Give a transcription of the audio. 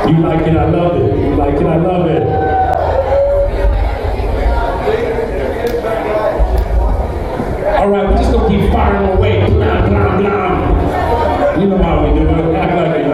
You like it, I love it. You like it, I love it. All right, we're just gonna keep firing away. Blah, blah, blah. You know how we do it. Act like it.